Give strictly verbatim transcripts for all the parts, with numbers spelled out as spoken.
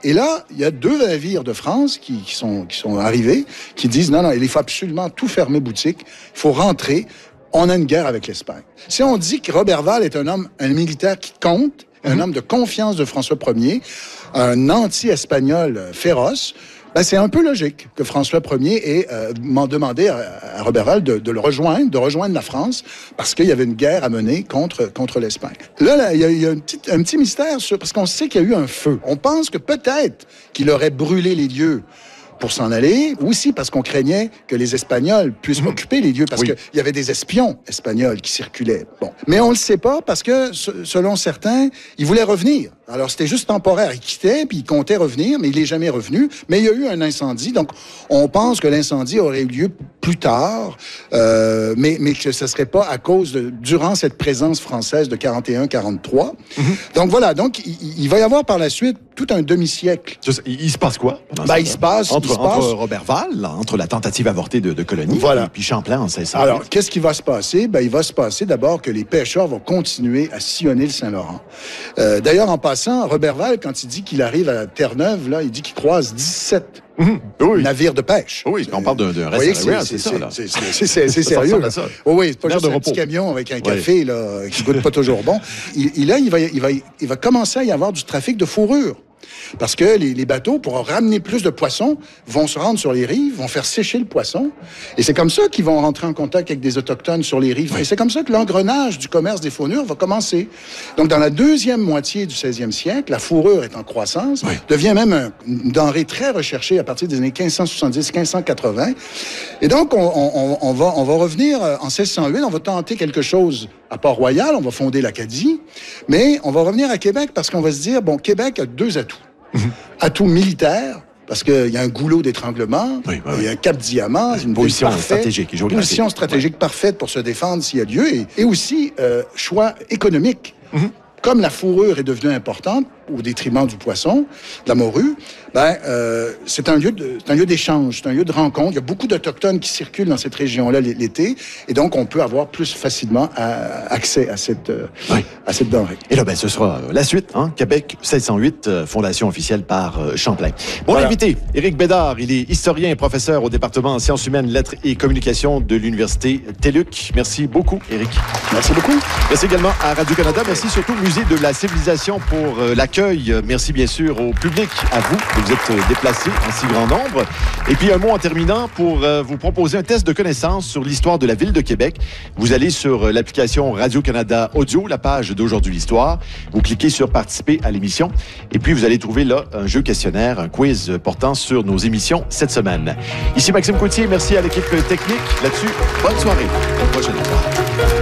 Et là, il y a deux navires de France qui, qui, sont, qui sont arrivés, qui disent non, non, il faut absolument tout fermer boutique, il faut rentrer, on a une guerre avec l'Espagne. Si on dit que Roberval est un homme, un militaire qui compte, un mmh. homme de confiance de François Ier, un anti-espagnol féroce, ben, c'est un peu logique que François Ier ait euh, demandé à, à Roberval de, de le rejoindre, de rejoindre la France, parce qu'il y avait une guerre à mener contre, contre l'Espagne. Là, là, il y a, il y a un, petit, un petit mystère, sur, parce qu'on sait qu'il y a eu un feu. On pense que peut-être qu'il aurait brûlé les lieux pour s'en aller, ou aussi parce qu'on craignait que les Espagnols puissent mmh. occuper les lieux, parce oui. qu'il y avait des espions espagnols qui circulaient. Bon. Mais on le sait pas, parce que, selon certains, il voulait revenir. Alors, c'était juste temporaire. Il quittait, puis il comptait revenir, mais il n'est jamais revenu. Mais il y a eu un incendie, donc on pense que l'incendie aurait eu lieu plus tard, euh, mais, mais que ce ne serait pas à cause de... durant cette présence française de quarante et un quarante-trois. Mm-hmm. Donc voilà, donc il, il va y avoir par la suite tout un demi-siècle. Il, il se passe quoi? Ben, il se passe... Entre, il se entre passe... Roberval, entre la tentative avortée de, de colonie, voilà. et puis Champlain en seize cent huit. Alors, qu'est-ce qui va se passer? Ben, il va se passer d'abord que les pêcheurs vont continuer à sillonner le Saint-Laurent. Euh, d'ailleurs, en passant, Roberval, quand il dit qu'il arrive à Terre-Neuve, là, il dit qu'il croise dix-sept mmh. oui. navires de pêche. Oui, on parle d'un, d'un reste c'est, c'est, c'est, c'est, c'est, c'est, c'est sérieux. Là. Oui, oui, c'est pas L'air juste un repos. Petit camion avec un café oui. là, qui goûte pas toujours bon. Il, il, là, il va, il, va, il va commencer à y avoir du trafic de fourrure. Parce que les, les bateaux, pour ramener plus de poissons, vont se rendre sur les rives, vont faire sécher le poisson. Et c'est comme ça qu'ils vont rentrer en contact avec des Autochtones sur les rives. Oui. Et c'est comme ça que l'engrenage du commerce des fourrures va commencer. Donc, dans la deuxième moitié du seizième siècle, la fourrure est en croissance, oui. devient même un, une denrée très recherchée à partir des années quinze cent soixante-dix quinze cent quatre-vingts. Et donc, on, on, on, va, on va revenir en seize cent huit, on va tenter quelque chose à Port-Royal, on va fonder l'Acadie, mais on va revenir à Québec parce qu'on va se dire, bon, Québec a deux atouts. Mmh. Atout militaire, parce qu'il y a un goulot d'étranglement, oui, oui, il y a un cap diamant, oui, une position stratégique, position stratégique oui. parfaite pour se défendre s'il y a lieu, et, et aussi euh, choix économique. Mmh. Comme la fourrure est devenue importante au détriment du poisson, de la morue, ben euh, c'est un lieu de, c'est un lieu d'échange, c'est un lieu de rencontre. Il y a beaucoup d'Autochtones qui circulent dans cette région-là l'été, et donc on peut avoir plus facilement à, accès à cette, euh, oui. à cette denrée. Et là, ben, ce sera la suite, hein? Québec seize cent huit, euh, fondation officielle par euh, Champlain. Bon, voilà. Invité, Éric Bédard, il est historien et professeur au département en sciences humaines, lettres et communications de l'Université T E L U C. Merci beaucoup, Éric. Merci beaucoup. Merci également à Radio-Canada. Merci surtout au Musée de la Civilisation pour euh, l'accueil. Merci bien sûr au public, à vous, que vous êtes déplacés en si grand nombre. Et puis un mot en terminant pour euh, vous proposer un test de connaissance sur l'histoire de la ville de Québec. Vous allez sur l'application Radio-Canada Audio, la page d'Aujourd'hui l'Histoire. Vous cliquez sur Participer à l'émission. Et puis vous allez trouver là un jeu questionnaire, un quiz portant sur nos émissions cette semaine. Ici Maxime Coutier, merci à l'équipe technique. Là-dessus, bonne soirée. Au prochain soir.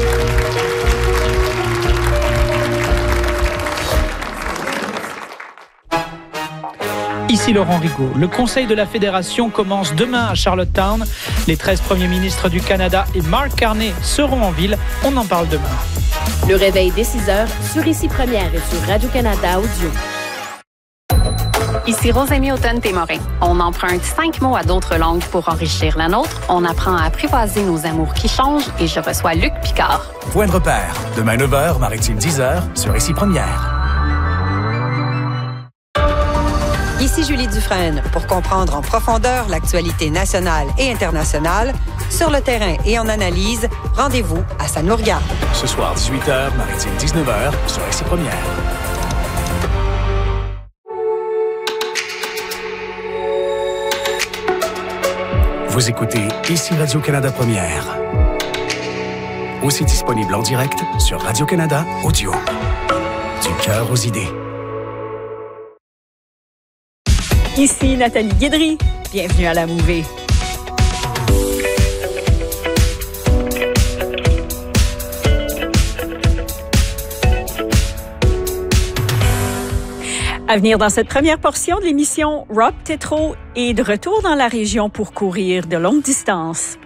Ici Laurent Rigaud. Le Conseil de la Fédération commence demain à Charlottetown. Les treize premiers ministres du Canada et Mark Carney seront en ville. On en parle demain. Le réveil dès six heures sur Ici Première et sur Radio-Canada Audio. Ici Rosemée Automne-Témorin. On emprunte cinq mots à d'autres langues pour enrichir la nôtre. On apprend à apprivoiser nos amours qui changent et je reçois Luc Picard. Point de repère. Demain neuf heures, Maritime dix heures sur Ici Première. Ici Julie Dufresne pour comprendre en profondeur l'actualité nationale et internationale. Sur le terrain et en analyse, rendez-vous à Ça nous regarde. Ce soir, dix-huit heures, Maritime dix-neuf heures sur Ici Première. Vous écoutez Ici Radio-Canada Première. Aussi disponible en direct sur Radio-Canada Audio. Du cœur aux idées. Ici Nathalie Guédry. Bienvenue à la Mouvée. À venir dans cette première portion de l'émission, Rob Tétrault est de retour dans la région pour courir de longues distances.